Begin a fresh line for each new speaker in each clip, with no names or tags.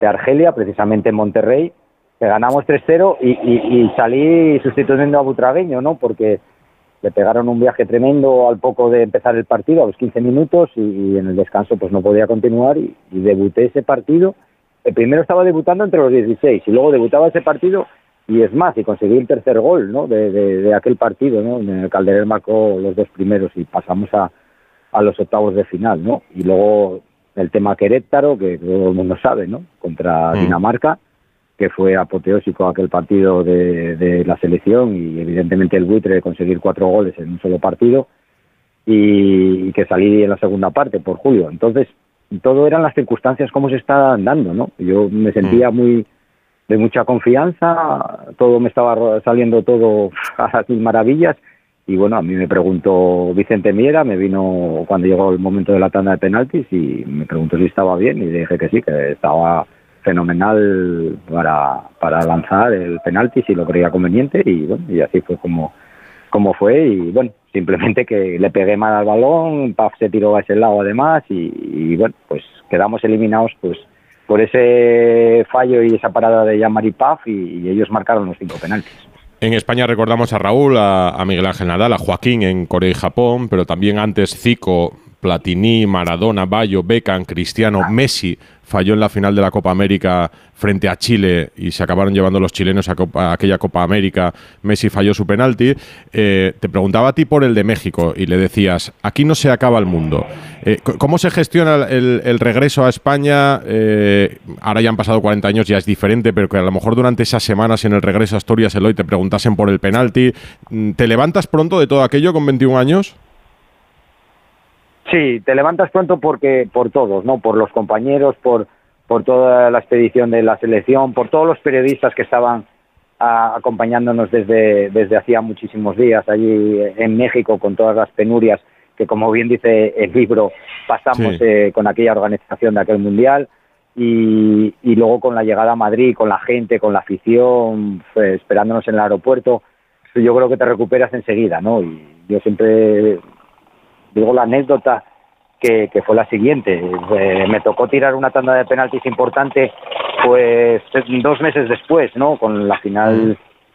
Argelia, precisamente en Monterrey, que ganamos 3-0 y salí sustituyendo a Butragueño, ¿no? Porque le pegaron un viaje tremendo al poco de empezar el partido, a los 15 minutos, y en el descanso pues no podía continuar y debuté ese partido. El primero estaba debutando entre los 16 y luego debutaba ese partido y es más, y conseguí el tercer gol, ¿no? de aquel partido, ¿no? En el Calderón marcó los 2 primeros y pasamos a los octavos de final, ¿no? Y luego el tema Querétaro, que todo el mundo sabe, ¿no? Contra Dinamarca, que fue apoteósico aquel partido de la selección y evidentemente el buitre de conseguir 4 goles en un solo partido y que salí en la segunda parte por Julio. Entonces, todo eran las circunstancias como se estaban dando, ¿no? Yo me sentía de mucha confianza, todo me estaba saliendo todo a las mil maravillas y bueno, a mí me preguntó Vicente Miera, me vino cuando llegó el momento de la tanda de penaltis y me preguntó si estaba bien y dije que sí, que estaba fenomenal para lanzar el penalti si lo creía conveniente y bueno, y así fue como fue y bueno, simplemente que le pegué mal al balón, Paf se tiró a ese lado además y bueno, pues quedamos eliminados pues por ese fallo y esa parada de Jean-Marie Paf y ellos marcaron los 5 penaltis.
En España recordamos a Raúl, a Miguel Ángel Nadal, a Joaquín en Corea y Japón, pero también antes Zico, Platini, Maradona, Bayo, Beckham, Cristiano, Messi falló en la final de la Copa América frente a Chile y se acabaron llevando los chilenos a aquella Copa América. Messi falló su penalti. Te preguntaba a ti por el de México y le decías, aquí no se acaba el mundo. ¿Cómo se gestiona el regreso a España? Ahora ya han pasado 40 años, ya es diferente, pero que a lo mejor durante esas semanas en el regreso a Asturias, Eloy, te preguntasen por el penalti. ¿Te levantas pronto de todo aquello con 21 años?
Sí, te levantas pronto por todos, ¿no? Por los compañeros, por toda la expedición de la selección, por todos los periodistas que estaban acompañándonos desde hacía muchísimos días allí en México con todas las penurias que, como bien dice el libro, pasamos con aquella organización de aquel mundial y luego con la llegada a Madrid, con la gente, con la afición, esperándonos en el aeropuerto. Yo creo que te recuperas enseguida, ¿no? Y yo siempre digo la anécdota que fue la siguiente. Me tocó tirar una tanda de penaltis importante pues 2 meses después, ¿no? Con la final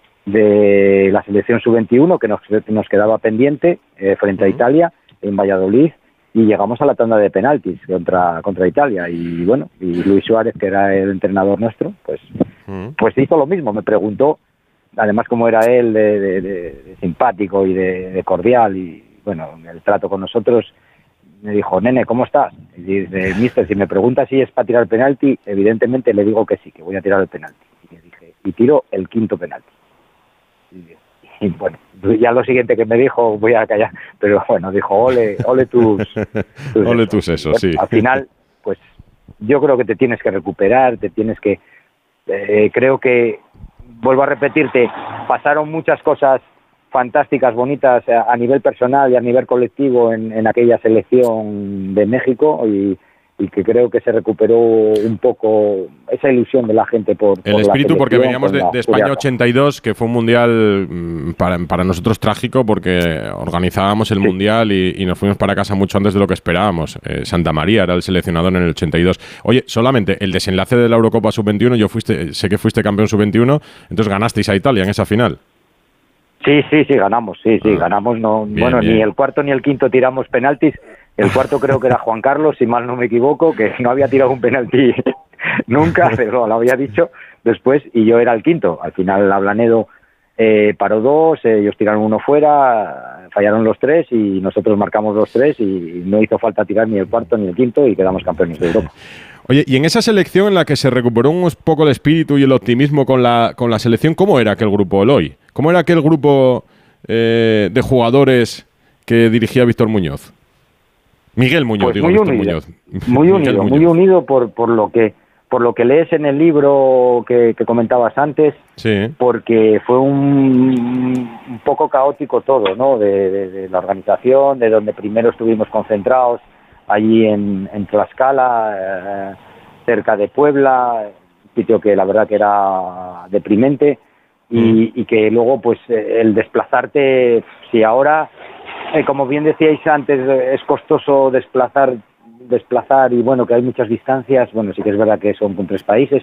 de la selección sub-21 que nos quedaba pendiente frente a Italia en Valladolid y llegamos a la tanda de penaltis contra Italia y bueno, y Luis Suárez, que era el entrenador nuestro, pues hizo lo mismo, me preguntó, además como era él de simpático y de cordial y bueno, el trato con nosotros, me dijo, nene, ¿cómo estás? Y dice, mister, si me pregunta si es para tirar el penalti, evidentemente le digo que sí, que voy a tirar el penalti. Y le dije, y tiro el 5º penalti. Y bueno, ya lo siguiente que me dijo, voy a callar, pero bueno, dijo, ole tus
ole tus eso,
bueno,
sí.
Al final, pues yo creo que te tienes que recuperar, creo que, vuelvo a repetirte, pasaron muchas cosas fantásticas, bonitas a nivel personal y a nivel colectivo en aquella selección de México y que creo que se recuperó un poco esa ilusión de la gente por
el espíritu, porque veníamos de España
Juliaca.
82, que fue un mundial para nosotros trágico porque organizábamos el mundial y nos fuimos para casa mucho antes de lo que esperábamos. Santa María era el seleccionador en el 82. Oye, solamente el desenlace de la Eurocopa Sub-21, sé que fuiste campeón Sub-21, entonces ganasteis a Italia en esa final.
Sí, ganamos, ganamos. No, bien, bueno, bien. Ni el cuarto ni el quinto tiramos penaltis. El cuarto creo que era Juan Carlos, si mal no me equivoco, que no había tirado un penalti nunca, pero lo había dicho después, y yo era el quinto. Al final Ablanedo paró 2, ellos tiraron 1 fuera, fallaron los 3 y nosotros marcamos los 3 y no hizo falta tirar ni el cuarto ni el quinto y quedamos campeones de Europa.
Oye, y en esa selección en la que se recuperó un poco el espíritu y el optimismo con la selección, ¿cómo era aquel grupo, Eloy? ¿Cómo era aquel grupo de jugadores que dirigía Víctor Muñoz? Miguel Muñoz,
pues Víctor Muñoz. Muy unido por lo que lees en el libro que comentabas antes, sí. Porque fue un poco caótico todo, ¿no? De la organización, de donde primero estuvimos concentrados, allí en Tlaxcala, cerca de Puebla, un sitio que la verdad que era deprimente, y que luego pues el desplazarte, si ahora, como bien decíais antes, es costoso desplazar y bueno, que hay muchas distancias, bueno, sí que es verdad que son con 3 países,